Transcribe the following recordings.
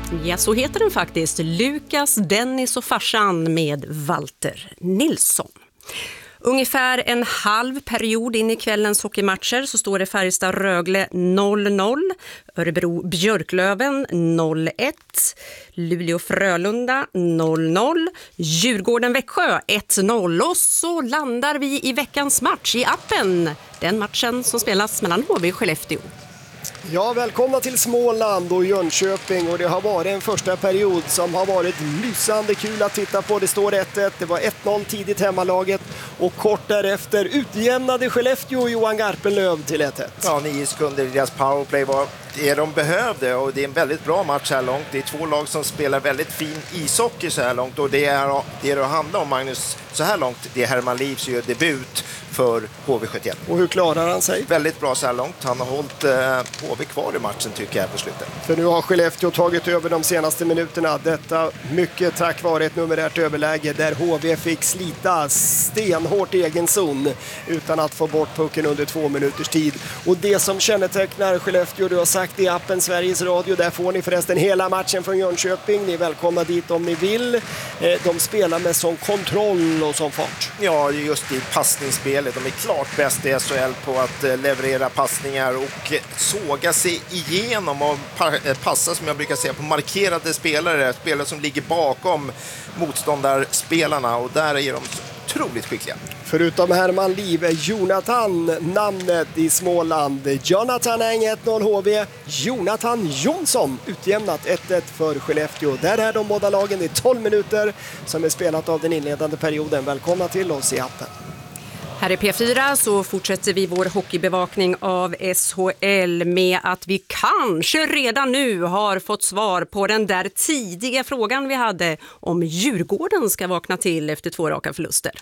Ja, så heter den faktiskt. Lukas, Dennis och farsan med Walter Nilsson. Ungefär en halv period in i kvällens hockeymatcher så står det Färjestad-Rögle 0-0, Örebro-Björklöven 0-1, Luleå-Frölunda 0-0, Djurgården-Växjö 1-0 och så landar vi i veckans match i appen. Den matchen som spelas mellan HV och Skellefteå. Ja, välkomna till Småland och Jönköping, och det har varit en första period som har varit lysande kul att titta på. Det står 1-1, det var 1-0 tidigt hemmalaget och kort därefter utjämnade Skellefteå och Johan Garpenlöv till 1-1. Ja, 9 sekunder i deras powerplay var det de behövde, och det är en väldigt bra match här långt. Det är två lag som spelar väldigt fin ishockey så här långt, och det är det handlar om, Magnus, så här långt. Det är Herman Liv som gör debut för HV71. Och hur klarar han sig? Väldigt bra så här långt. Han har hållit HV kvar i matchen, tycker jag, på slutet. För nu har Skellefteå tagit över de senaste minuterna. Detta mycket tack vare ett numerärt överläge där HV fick slita stenhårt i egen zon utan att få bort pucken under 2 minuters tid. Och det som kännetecknar Skellefteå, du har sagt i appen Sveriges Radio, där får ni förresten hela matchen från Jönköping. Ni är välkomna dit om ni vill. De spelar med sån kontroll och sån fart. Ja, just i passningsspelet. De är klart bäst i SHL på att leverera passningar och såga sig igenom och passa, som jag brukar säga, på markerade spelare som ligger bakom motståndarspelarna, och där är de otroligt skickliga. Förutom Herman Liv är Jonathan namnet i Småland. Jonathan Eng 1-0 HV. Jonathan Jonsson utjämnat 1-1 för Skellefteå. Där är de båda lagen i 12 minuter som är spelat av den inledande perioden. Välkomna till oss i appen. Här i P4 så fortsätter vi vår hockeybevakning av SHL med att vi kanske redan nu har fått svar på den där tidiga frågan vi hade om Djurgården ska vakna till efter 2 raka förluster.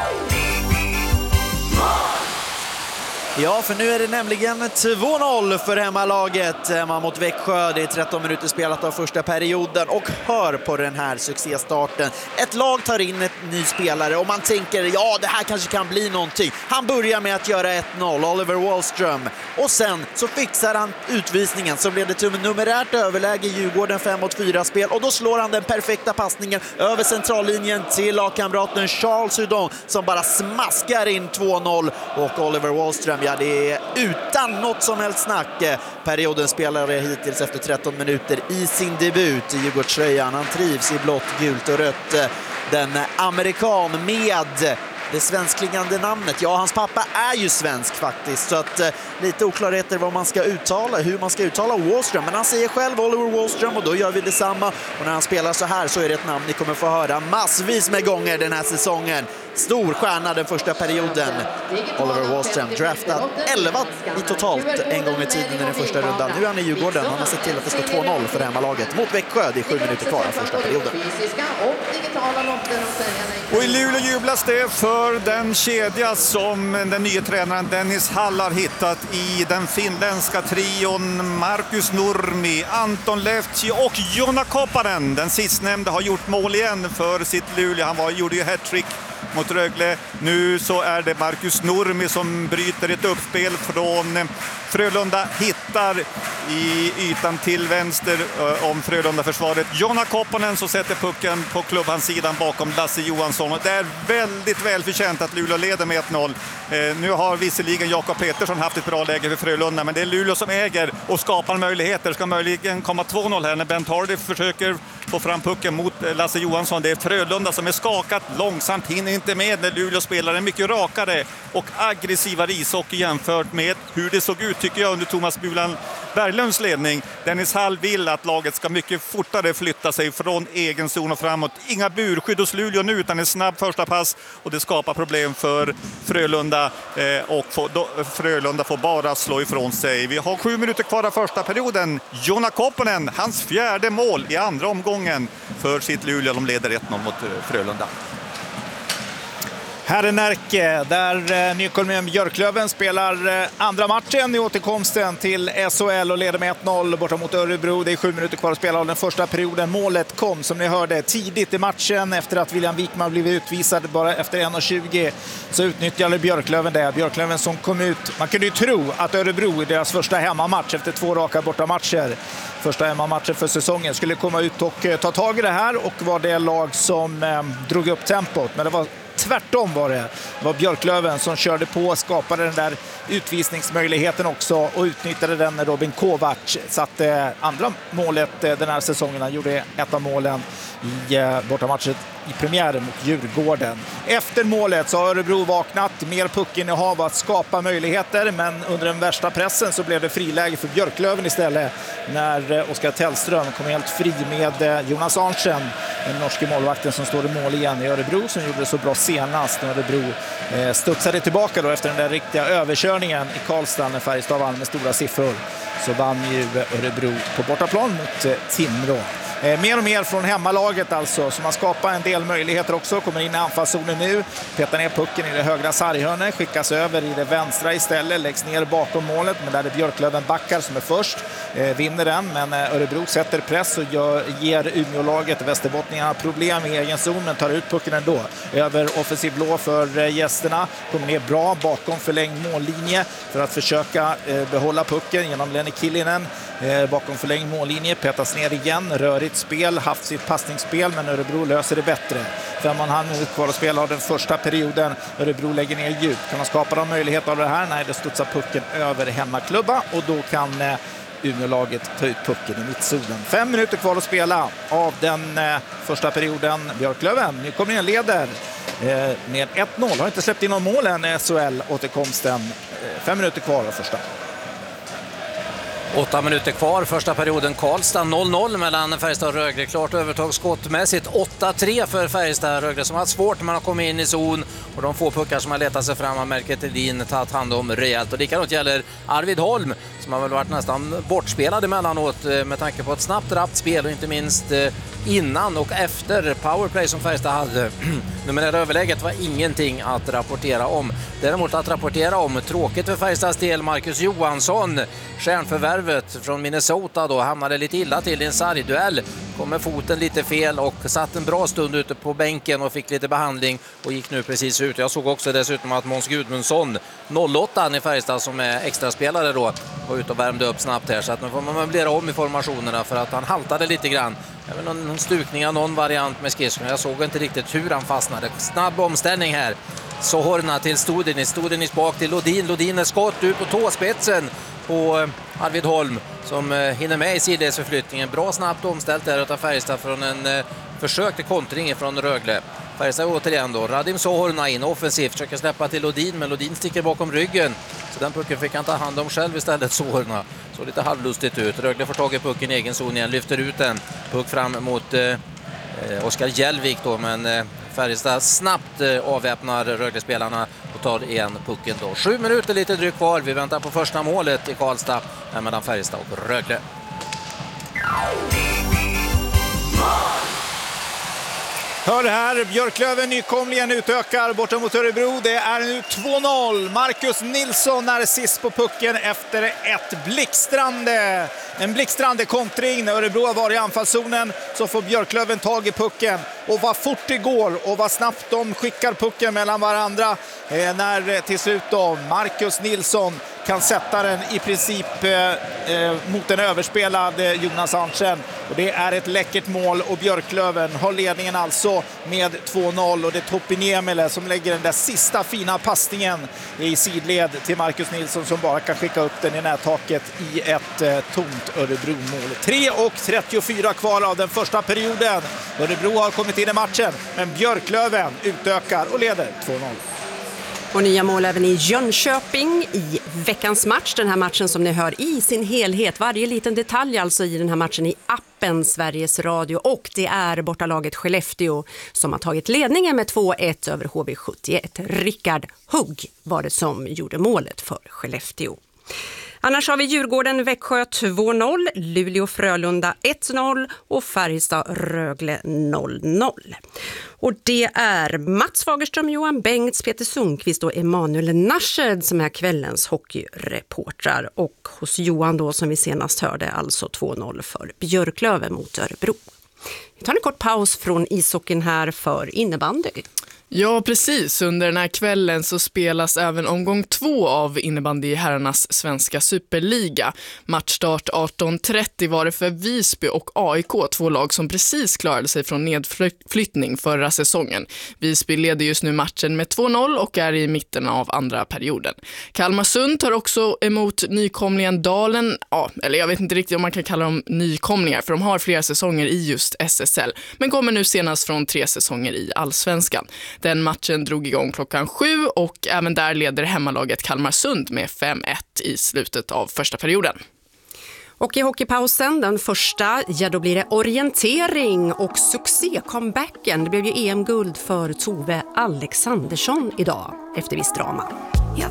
Ja, för nu är det nämligen 2-0 för hemmalaget hemma mot Växjö. Det är 13 minuter spelat av första perioden, och hör på den här succéstarten. Ett lag tar in ett ny spelare och man tänker, ja, det här kanske kan bli någonting. Han börjar med att göra 1-0, Oliver Wallström. Och sen så fixar han utvisningen som leder till numerärt överläge i Djurgården 5-4-spel. Och då slår han den perfekta passningen över centrallinjen till lagkamraten Charles Hudon som bara smaskar in 2-0. Och Oliver Wallström, ja, det är utan något som helst snack periodens spelare hittills efter 13 minuter i sin debut i Djurgårdströjan. Han trivs i blått, gult och rött. Den amerikan med det svenskklingande namnet. Ja, hans pappa är ju svensk faktiskt, så att lite oklarheter vad man ska uttala, hur man ska uttala Wallström. Men han säger själv Oliver Wallström, och då gör vi detsamma. Och när han spelar så här så är det ett namn ni kommer få höra massvis med gånger den här säsongen. Stor stjärna den första perioden. Oliver Wallström draftad 11 i totalt en gång i tiden i den första rundan. Nu är han i Djurgården. Han har sett till att det står 2-0 för hemmalaget mot Växjö. Det är 7 minuter kvar av första perioden. Och i Luleå jublas det för den kedja som den nya tränaren Dennis Hall har hittat i den finländska trion Markus Nurmi, Anton Lehti och Jonna Koppanen. Den sistnämnda har gjort mål igen för sitt Luleå. Han gjorde ju hattrick mot Rögle. Nu så är det Markus Nurmi som bryter ett uppspel från Frölunda, hittar i ytan till vänster om Frölunda-försvaret. Jonna Koppanen som sätter pucken på klubbhandsidan bakom Lasse Johansson. Och det är väldigt välförtjänt att Luleå leder med 1-0. Nu har visserligen Jakob Petersson haft ett bra läge för Frölunda, men det är Luleå som äger och skapar möjligheter. Ska möjligen komma 2-0 här när Bent Hardy försöker få fram pucken mot Lasse Johansson. Det är Frölunda som är skakat långsamt, hinner inte med när Luleå spelar en mycket rakare och aggressivare ishockey jämfört med hur det såg ut, tycker jag, under Thomas Bulan Berglunds ledning. Dennis Hall vill att laget ska mycket fortare flytta sig från egen zon och framåt. Inga burskydd hos Luleå nu, utan en snabb första pass, och det skapar problem för Frölunda, och Frölunda får bara slå ifrån sig. Vi har 7 minuter kvar av första perioden. Jonna Koppanen, hans 4:e mål i andra omgången för sitt Luleå. De leder 1-0 mot Frölunda. Här är Närke där Nykolmen Björklöven spelar andra matchen i återkomsten till SHL och leder med 1-0 borta mot Örebro. Det är 7 minuter kvar att spela av den första perioden. Målet kom som ni hörde tidigt i matchen efter att William Wikman blivit utvisad bara efter 1:20. Så utnyttjade Björklöven det. Björklöven som kom ut. Man kunde ju tro att Örebro i deras första hemmamatch efter 2 raka bortamatcher, första hemmamatchen för säsongen, skulle komma ut och ta tag i det här och var det lag som drog upp tempot. Men det var tvärtom var det. Det var Björklöven som körde på, skapade den där utvisningsmöjligheten också och utnyttjade den när Robin Kovac satte andra målet den här säsongen. Han gjorde ett av målen i bortamatchen i premiären mot Djurgården. Efter målet så har Örebro vaknat, mer puckinnehav att skapa möjligheter, men under den värsta pressen så blev det friläge för Björklöven istället när Oskar Tellström kom helt fri med Jonas Arntzen, den norske målvakten som står i mål igen i Örebro, som gjorde det så bra senast när Örebro studsade tillbaka då efter den där riktiga överkörningen i Karlstad när Färjestad vann med stora siffror. Så vann ju Örebro på bortaplan mot Timrå. Mer och mer från hemmalaget alltså, så man skapar en del möjligheter också. Kommer in i anfallszonen nu, petar ner pucken i det högra sarghörnet, skickas över i det vänstra istället, läggs ner bakom målet, men där är Björklöven backar som är först, vinner den, men Örebro sätter press och ger Umeålaget, västerbottningarna, problem i egen zon, men tar ut pucken ändå. Över offensiv blå för gästerna, kommer ner bra bakom förlängd mållinje för att försöka behålla pucken genom Lenny Killinen. Bakom förlängd mållinje, petas ner igen, rörigt spel, haft sitt passningsspel, men Örebro löser det bättre. 5,5 minuter kvar att spela av den första perioden. Örebro lägger ner djupt. Kan man skapa någon möjlighet av det här? Nej, det studsar pucken över hemmaklubba och då kan Umeålaget ta ut pucken i mittzonen. 5 minuter kvar att spela av den första perioden. Björklöven, nu kommer in leder med 1-0. Har inte släppt in någon mål än SHL-återkomsten. 5 minuter kvar av första. 8 minuter kvar, första perioden. Karlstad 0-0 mellan Färjestad och Rögle. Klart övertag skottmässigt. 8-3 för Färjestad. Rögle som har svårt när man har kommit in i zon. Och de få puckar som har letat sig fram har Melker Thelin tagit hand om rejält. Och likadant gäller Arvid Holm som har väl varit nästan bortspelad emellanåt med tanke på ett snabbt rappt spel och inte minst innan och efter powerplay som Färjestad hade. Numerära överläget var ingenting att rapportera om. Däremot att rapportera om, tråkigt för Färjestads del, Marcus Johansson, stjärnförvärvet från Minnesota då, hamnade lite illa till i en sargduell. Kommer foten lite fel och satt en bra stund ute på bänken och fick lite behandling och gick nu precis ut. Jag såg också dessutom att Måns Gudmundsson, 08 i Färjestad som är extraspelare då, var ute och värmde upp snabbt här, så att nu får man möblera om i formationerna för att han haltade lite grann. Även någon stukning av någon variant med skridskon. Jag såg inte riktigt hur han fastnade. Snabb omställning här. Sohorna till Studenis bak till Lodin. Lodin är skott ut på tåspetsen på Arvid Holm som hinner med i sidledsförflyttningen. Bra snabbt omställt där utav Färjestad från en försök till kontring från Rögle. Färjestad återigen då. Radim Sohorna in offensivt. Försöker släppa till Lodin, men Lodin sticker bakom ryggen. Så den pucken fick han ta hand om själv istället, Sohorna. Så lite halvlustigt ut. Rögle får tag i pucken i egen zon igen. Lyfter ut den. Puck fram mot Oskar Hjälvik då, men Färjestad snabbt avväpnar Rögle-spelarna och tar igen pucken då. 7 minuter lite drygt kvar. Vi väntar på första målet i Karlstad mellan Färjestad och Rögle. Hör här, Björklöven nykomlingen utökar borta mot Örebro. Det är nu 2-0. Marcus Nilsson är sist på pucken efter en blixtrande kontring. När Örebro har varit i anfallszonen så får Björklöven tag i pucken. Och vad fort det går och vad snabbt de skickar pucken mellan varandra. När till slut då Marcus Nilsson kan sätta den i princip mot en överspelad Jonas Arntzen. Och det är ett läckert mål och Björklöven har ledningen alltså med 2-0. Och det är Topi Niemela som lägger den där sista fina passningen i sidled till Marcus Nilsson som bara kan skicka upp den i nättaket i ett tomt Örebro-mål. 3:34 kvar av den första perioden. Örebro har kommit in i matchen, men Björklöven utökar och leder 2-0. Och nya mål även i Jönköping i veckans match. Den här matchen som ni hör i sin helhet. Varje liten detalj alltså i den här matchen i appen Sveriges Radio. Och det är bortalaget Skellefteå som har tagit ledningen med 2-1 över HV71. Rickard Hugg var det som gjorde målet för Skellefteå. Annars har vi Djurgården-Växjö 2-0, Luleå-Frölunda 1-0 och Färjestad-Rögle 0-0. Och det är Mats Fagerström, Johan Bengts, Peter Sundqvist och Emanuel Nasched som är kvällens hockeyreportrar. Och hos Johan då, som vi senast hörde, alltså 2-0 för Björklöven mot Örebro. Vi tar en kort paus från ishockeyn här för innebandy. Ja, precis. Under den här kvällen så spelas även omgång 2 av innebandy i herrarnas svenska superliga. Matchstart 18:30 var det för Visby och AIK, 2 lag som precis klarade sig från nedflyttning förra säsongen. Visby leder just nu matchen med 2-0 och är i mitten av andra perioden. Kalmarsund tar också emot nykomlingen Dalen. Ja, eller jag vet inte riktigt om man kan kalla dem nykomlingar, för de har flera säsonger i just SSL, men kommer nu senast från 3 säsonger i Allsvenskan. Den matchen drog igång klockan 7 och även där leder hemmalaget Kalmarsund med 5-1 i slutet av första perioden. Och i hockeypausen, den första, ja då blir det orientering och succé-comebacken. Det blev ju EM-guld för Tove Alexandersson idag efter viss drama.